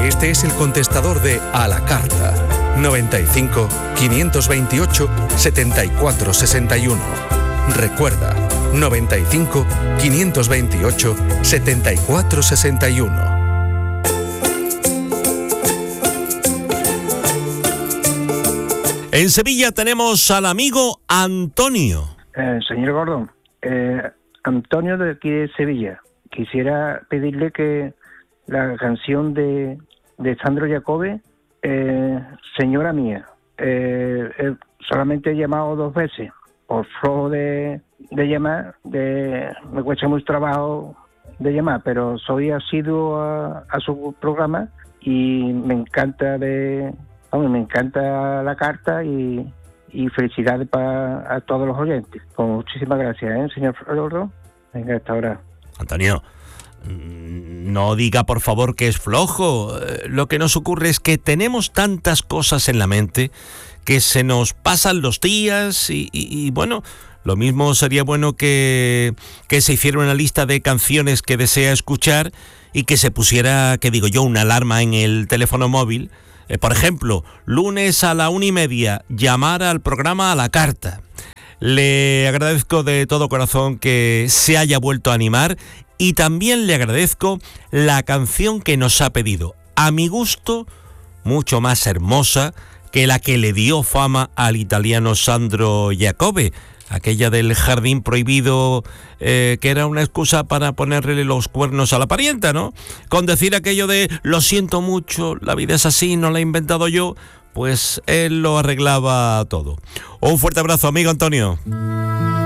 Este es el contestador de A la Carta. 95 528 74 61. Recuerda, 95 528 74 61. En Sevilla tenemos al amigo Antonio. Señor Gordón, Antonio de aquí de Sevilla. Quisiera pedirle que la canción de Sandro Jacobe, Señora Mía, solamente he llamado 2 veces, por flojo de llamar, me cuesta mucho trabajo de llamar, pero soy asiduo a su programa y me encanta la carta y felicidades a todos los oyentes. Pues muchísimas gracias, señor Floro. Venga, hasta ahora. Antonio, no diga por favor que es flojo. Lo que nos ocurre es que tenemos tantas cosas en la mente que se nos pasan los días y bueno, lo mismo sería bueno que se hiciera una lista de canciones que desea escuchar y que se pusiera, que digo yo, una alarma en el teléfono móvil. Por ejemplo, lunes a la 1:30, llamar al programa A la Carta. Le agradezco de todo corazón que se haya vuelto a animar y también le agradezco la canción que nos ha pedido. A mi gusto, mucho más hermosa que la que le dio fama al italiano Sandro Jacobe, aquella del jardín prohibido, que era una excusa para ponerle los cuernos a la parienta, ¿no? Con decir aquello de lo siento mucho, la vida es así, no la he inventado yo, pues él lo arreglaba todo. Un fuerte abrazo, amigo Antonio.